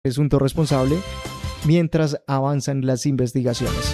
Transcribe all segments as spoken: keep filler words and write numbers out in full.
presunto responsable mientras avanzan las investigaciones.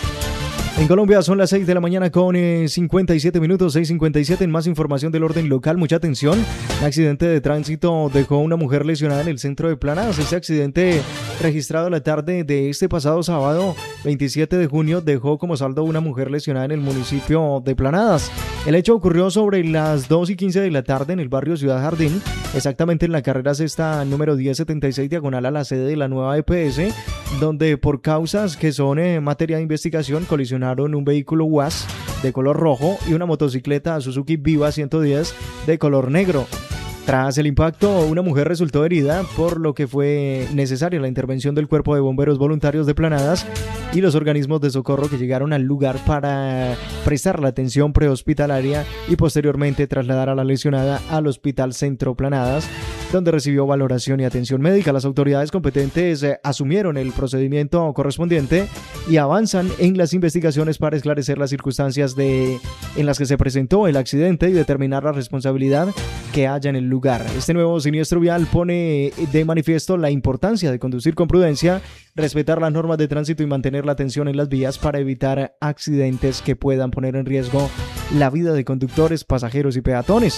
En Colombia son las seis de la mañana con eh, cincuenta y siete minutos, seis cincuenta y siete. En más información del orden local, mucha atención. Un accidente de tránsito dejó a una mujer lesionada en el centro de Planadas. Este accidente, registrado la tarde de este pasado sábado veintisiete de junio, dejó como saldo a una mujer lesionada en el municipio de Planadas. El hecho ocurrió sobre las dos y quince de la tarde en el barrio Ciudad Jardín, exactamente en la carrera sexta número diez setenta y seis, diagonal a la sede de la nueva E P S, donde por causas que son eh, materia de investigación colisionaron un vehículo U A Z de color rojo y una motocicleta Suzuki Viva ciento diez de color negro. Tras el impacto, una mujer resultó herida, por lo que fue necesaria la intervención del Cuerpo de Bomberos Voluntarios de Planadas y los organismos de socorro que llegaron al lugar para prestar la atención prehospitalaria y posteriormente trasladar a la lesionada al Hospital Centro Planadas, donde recibió valoración y atención médica. Las autoridades competentes eh, asumieron el procedimiento correspondiente y avanzan en las investigaciones para esclarecer las circunstancias de, en las que se presentó el accidente y determinar la responsabilidad que haya en el lugar. Este nuevo siniestro vial pone de manifiesto la importancia de conducir con prudencia, respetar las normas de tránsito y mantener la atención en las vías para evitar accidentes que puedan poner en riesgo la vida de conductores, pasajeros y peatones.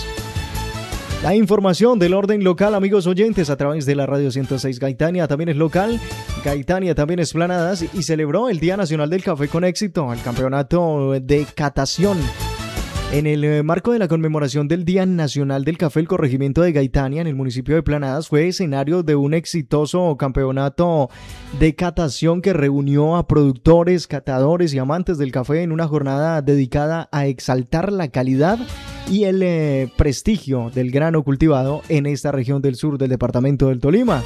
La información del orden local, amigos oyentes, a través de la Radio ciento seis. Gaitania también es local, Gaitania también es Planadas y celebró el Día Nacional del Café con éxito, el campeonato de catación. En el marco de la conmemoración del Día Nacional del Café, el corregimiento de Gaitania, en el municipio de Planadas, fue escenario de un exitoso campeonato de catación que reunió a productores, catadores y amantes del café en una jornada dedicada a exaltar la calidad y el eh, prestigio del grano cultivado en esta región del sur del departamento del Tolima.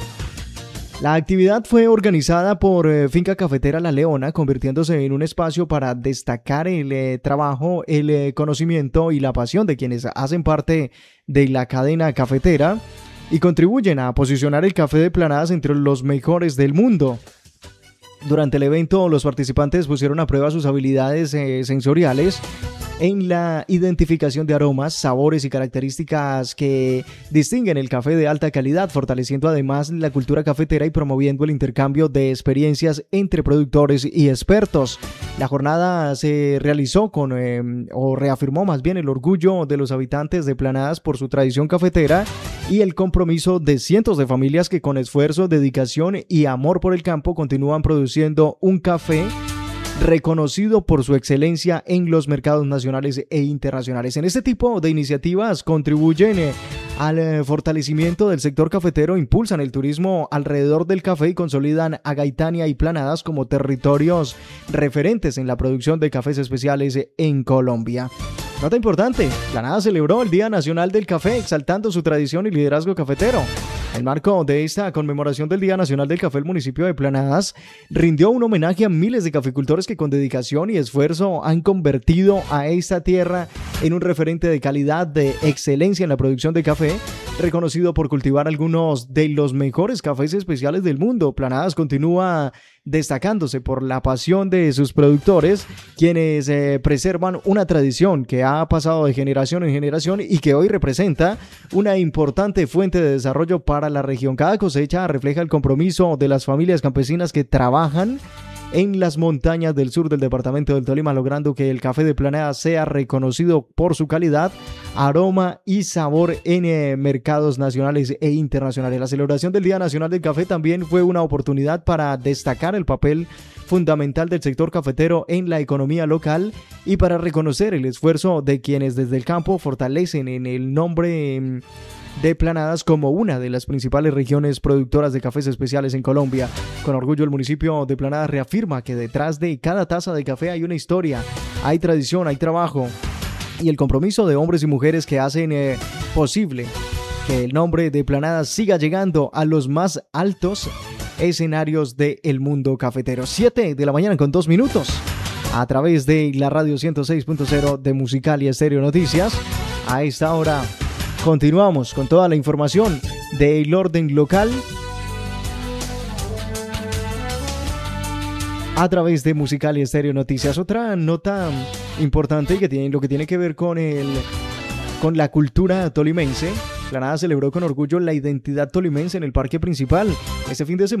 La actividad fue organizada por eh, Finca Cafetera La Leona, convirtiéndose en un espacio para destacar el eh, trabajo, el eh, conocimiento y la pasión de quienes hacen parte de la cadena cafetera y contribuyen a posicionar el café de Planadas entre los mejores del mundo. Durante el evento, los participantes pusieron a prueba sus habilidades eh, sensoriales en la identificación de aromas, sabores y características que distinguen el café de alta calidad, fortaleciendo además la cultura cafetera y promoviendo el intercambio de experiencias entre productores y expertos. La jornada se realizó con, eh, o reafirmó más bien, el orgullo de los habitantes de Planadas por su tradición cafetera y el compromiso de cientos de familias que con esfuerzo, dedicación y amor por el campo continúan produciendo un café reconocido por su excelencia en los mercados nacionales e internacionales. En este tipo de iniciativas contribuyen eh, al eh, fortalecimiento del sector cafetero, impulsan el turismo alrededor del café y consolidan a Gaitania y Planadas como territorios referentes en la producción de cafés especiales en Colombia. Nota importante, Planadas celebró el Día Nacional del Café, exaltando su tradición y liderazgo cafetero. En el marco de esta conmemoración del Día Nacional del Café, el municipio de Planadas rindió un homenaje a miles de caficultores que con dedicación y esfuerzo han convertido a esta tierra en un referente de calidad, de excelencia en la producción de café, reconocido por cultivar algunos de los mejores cafés especiales del mundo. Planadas continúa destacándose por la pasión de sus productores, quienes eh, preservan una tradición que ha pasado de generación en generación y que hoy representa una importante fuente de desarrollo para la región. Cada cosecha refleja el compromiso de las familias campesinas que trabajan en las montañas del sur del departamento del Tolima, logrando que el café de Planadas sea reconocido por su calidad, aroma y sabor en eh, mercados nacionales e internacionales. La celebración del Día Nacional del Café también fue una oportunidad para destacar el papel fundamental del sector cafetero en la economía local y para reconocer el esfuerzo de quienes desde el campo fortalecen en el nombre eh, de Planadas como una de las principales regiones productoras de cafés especiales en Colombia. Con orgullo, el municipio de Planadas reafirma que detrás de cada taza de café hay una historia, hay tradición, hay trabajo y el compromiso de hombres y mujeres que hacen eh, posible que el nombre de Planadas siga llegando a los más altos escenarios del mundo cafetero. siete de la mañana con dos minutos a través de la Radio ciento seis punto cero de Musical y Estéreo Noticias. A esta hora continuamos con toda la información del orden local a través de Musical y Estéreo Noticias. Otra nota importante que tiene lo que tiene que ver con el con la cultura tolimense Explanada celebró con orgullo la identidad tolimense en el parque principal. Este fin de semana